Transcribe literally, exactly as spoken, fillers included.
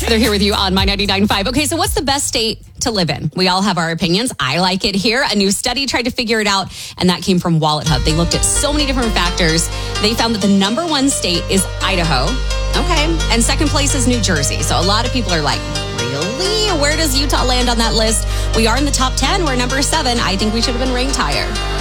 Heather here with you on My ninety-nine point five. Okay, so what's the best state to live in? We all have our opinions. I like it here. A new study tried to figure it out, and that came from Wallet Hub. They looked at so many different factors. They found that the number one state is Idaho. Okay, and second place is New Jersey. So a lot of people are like, really? Where does Utah land on that list? We are in the top ten. We're number seven. I think we should have been ranked higher.